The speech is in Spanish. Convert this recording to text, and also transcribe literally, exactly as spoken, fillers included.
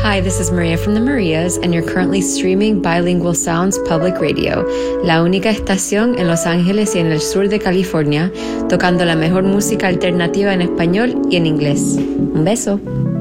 Hi, this is Maria from the Marias, and you're currently streaming Bilingual Sounds Public Radio, la única estación en Los Ángeles y en el sur de California, tocando la mejor música alternativa en español y en inglés. Un beso.